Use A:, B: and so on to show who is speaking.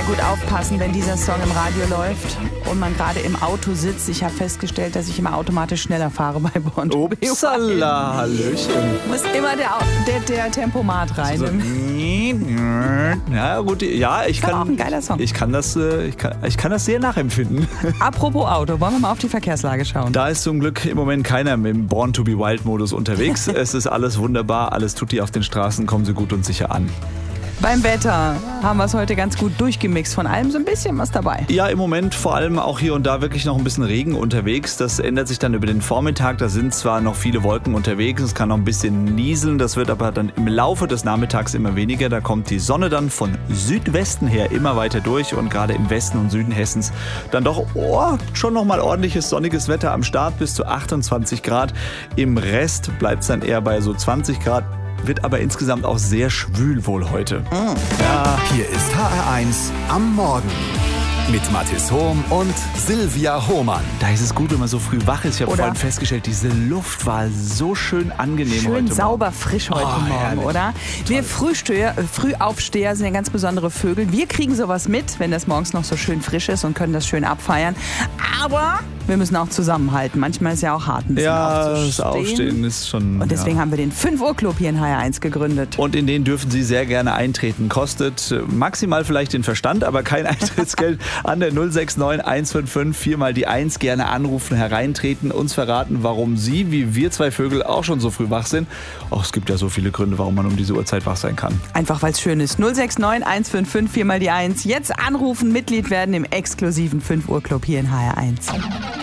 A: gut aufpassen, wenn dieser Song im Radio läuft und man gerade im Auto sitzt. Ich habe festgestellt, dass ich immer automatisch schneller fahre bei Born to Be Wild.
B: Upsala, Hallöchen.
A: Muss immer der Tempomat rein.
B: So, ja, gut, ja, ich kann.
A: Auch ein geiler Song.
B: Ich kann das sehr nachempfinden.
A: Apropos Auto, wollen wir mal auf die Verkehrslage schauen?
B: Da ist zum Glück im Moment keiner mit dem Born to be Wild Modus unterwegs. Es ist alles wunderbar, alles tutti auf den Straßen, kommen Sie gut und sicher an.
A: Beim Wetter haben wir es heute ganz gut durchgemixt. Von allem so ein bisschen was dabei.
B: Ja, im Moment vor allem auch hier und da wirklich noch ein bisschen Regen unterwegs. Das ändert sich dann über den Vormittag. Da sind zwar noch viele Wolken unterwegs, es kann noch ein bisschen nieseln. Das wird aber dann im Laufe des Nachmittags immer weniger. Da kommt die Sonne dann von Südwesten her immer weiter durch. Und gerade im Westen und Süden Hessens dann doch schon nochmal ordentliches sonniges Wetter am Start bis zu 28 Grad. Im Rest bleibt es dann eher bei so 20 Grad. Wird aber insgesamt auch sehr schwül wohl heute.
C: Ja. Hier ist HR1 am Morgen mit Mathis Hohm und Silvia Hohmann.
B: Da ist es gut, wenn man so früh wach ist. Ich habe
A: Oder?
B: vorhin festgestellt, diese Luft war so schön angenehm heute
A: Schön
B: Morgen.
A: sauber, frisch heute Morgen,
B: herrlich.
A: oder? Wir Frühaufsteher sind ja ganz besondere Vögel. Wir kriegen sowas mit, wenn das morgens noch so schön frisch ist und können das schön abfeiern. Aber wir müssen auch zusammenhalten. Manchmal ist ja auch hart, ein bisschen
B: Das Aufstehen ist schon...
A: Und deswegen haben wir den 5 Uhr Club hier in HR1 gegründet.
B: Und in den dürfen Sie sehr gerne eintreten. Kostet maximal vielleicht den Verstand, aber kein Eintrittsgeld. An der 069 155 4 mal die 1 gerne anrufen, hereintreten, uns verraten, warum Sie, wie wir zwei Vögel, auch schon so früh wach sind. Auch es gibt ja so viele Gründe, warum man um diese Uhrzeit wach sein kann.
A: Einfach weil es schön ist. 069 155 4 mal die 1. Jetzt anrufen, Mitglied werden im exklusiven 5 Uhr Club hier in HR1.